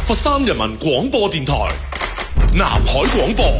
佛山人民廣播電台，南海廣播。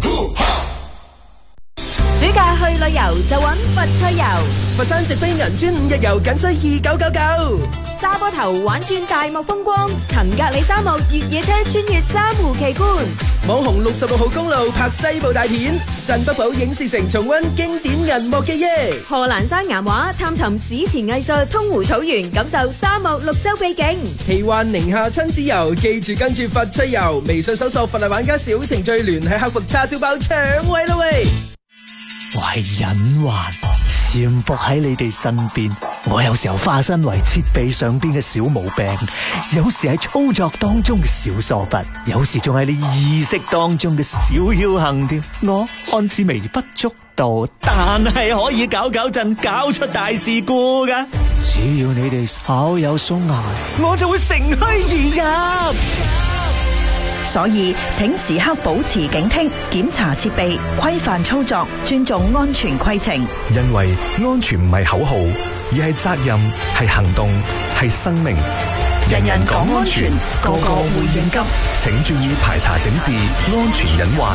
暑假去旅遊就揾佛趣遊， 佛山直飛銀川5日遊僅需2999。 沙坡頭玩轉大漠風光，騰格里沙漠越野車穿越珊瑚奇觀， 網紅66號公路拍西部大片，鎮北堡影視城重溫經典銀幕記憶， 賀蘭山岩畫探尋史前藝術，通湖草原感受沙漠綠洲秘境， 奇幻寧夏親子遊，記住跟住佛趣遊，微信搜索佛麗玩家小程序聯繫客服叉燒包搶位啦喂！ 我係隱患，潛伏喺你哋身邊。我有時候化身為設備上邊嘅小毛病，有時係操作當中嘅小疏忽，有時仲係你意識當中嘅小僥倖添。我看似微不足道，但係可以搞震，搞出大事故噶。只要你哋稍有鬆懈，我就會乘虛而入。 所以請時刻保持警惕，檢查設備，規範操作，尊重安全規程。 因為安全唔係口號，而係責任，係行動，係生命。 人人講安全，個個會應急。 請注意排查整治安全隱患。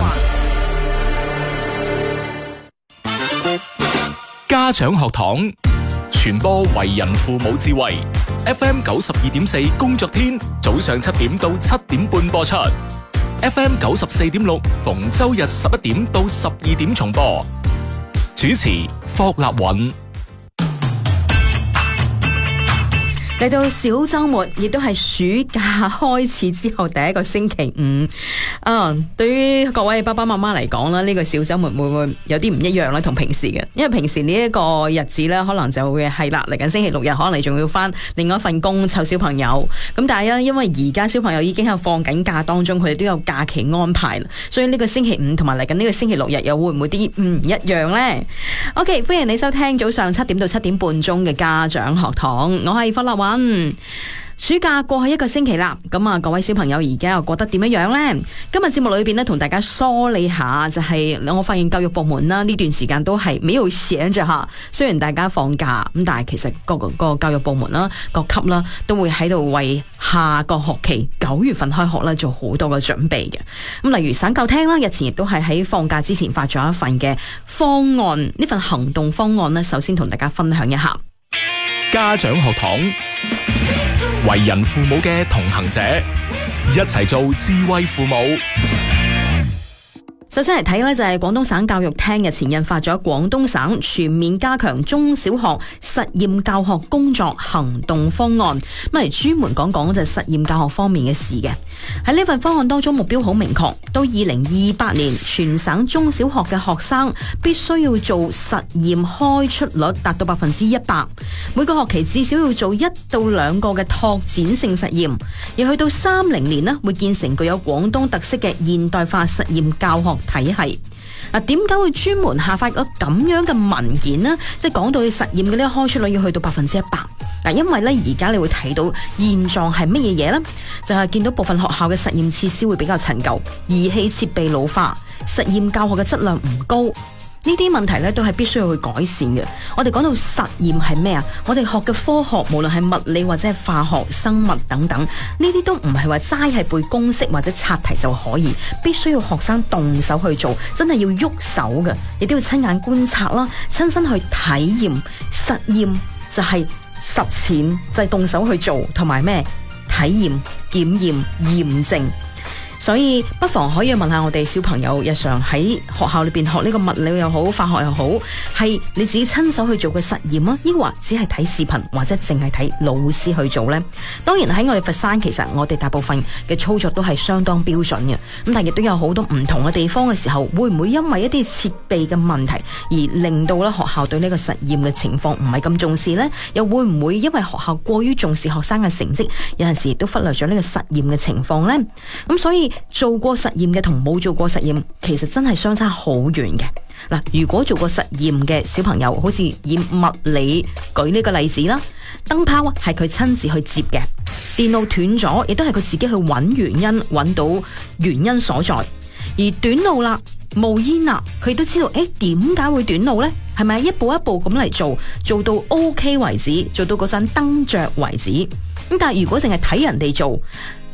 家長學堂傳播為人父母智慧。FM 92.4工作天早上7點到7點半播出。FM 94.6逢周日11點到12點重播。主持霍立允。 嚟到小周末，亦都係暑假開始之後第一個星期五。對於各位爸爸媽媽嚟講啦，呢個小周末會唔會有啲唔一樣咧？同平時嘅，因為平時呢一個日子咧，可能就會係啦，嚟緊星期六日，可能你仲要翻另外一份工湊小朋友。咁但係咧，因為而家小朋友已經喺放緊假當中，佢哋都有假期安排啦，所以呢個星期五同埋嚟緊呢個星期六日又會唔會啲唔一樣呢？ OK， 歡迎你收聽早上7點到7點半鐘嘅家長學堂，我係霍立允。暑假過去一個星期啦，咁啊，各位小朋友而家又覺得點樣呢？今日節目裏邊呢，同大家梳理下，就係我發現教育部門啦，呢段時間都係沒有閒着吓。雖然大家放假咁，但係其實個教育部門啦、各級啦，都會喺度為下個學期9月份開學啦做好多嘅準備嘅。咁例如省教廳啦，日前亦都係喺放假之前發咗一份嘅方案，呢份行動方案呢，首先同大家分享一下。 家長學堂，為人父母嘅同行者，一齊做智慧父母。 首先嚟睇呢，就係廣東省教育廳日前印發咗廣東省全面加強中小學實驗教學工作行動方案，咁嚟專門講就係實驗教學方面嘅事嘅。喺呢份方案當中，目標好明確，到2028年全省中小學嘅學生必須要做實驗開出率達到100%，每個學期至少要做1到2個嘅拓展性實驗，而去到30年呢，會建成具有廣東特色嘅現代化實驗教學體系。點解會專門下發咗咁樣嘅文件呢？即係講到實驗嘅呢個開出率要去到100%。因為咧而家你會睇到現狀係乜嘢嘢呢？就係見到部分學校嘅實驗設施會比較陳舊，儀器設備老化，實驗教學嘅質量唔高。呢啲問題咧都係必須要去改善嘅。我哋講到實驗係咩啊？我哋學嘅科學，無論係物理或者係化學、生物等等，呢啲都唔係話齋係背公式或者刷題就可以，必須要學生動手去做，真係要喐手嘅，亦都要親眼觀察啦，親身去體驗。實驗就係實踐，就係動手去做，同埋咩體驗、檢驗、驗證。所以不妨可以問下我哋小朋友，日常喺學校裏邊學呢個物理又好，化學又好，係你自己親手去做嘅實驗啊，抑或只係睇視頻或者淨係睇老師去做呢？當然喺我哋佛山，其實我哋大部分嘅操作都係相當標準嘅，咁但係亦都有好多唔同嘅地方嘅時候，會唔會因為一啲設備嘅問題而令到咧學校對呢個實驗嘅情況唔係咁重視呢？又會唔會因為學校過於重視學生嘅成績，有陣時亦都忽略咗呢個實驗嘅情況呢？咁所以做過實驗嘅同冇做過實驗，其實真係相差好遠嘅。嗱，如果做過實驗嘅小朋友，好似以物理舉呢個例子啦，燈泡係佢親自去接嘅，電路斷咗，亦都係佢自己去揾原因，揾到原因所在。而短路啦，冒煙啦，佢都知道，點解會短路呢？係咪一步一步咁嚟做，做到 OK 為止，做到嗰陣燈着為止？咁但係如果淨係睇人哋做，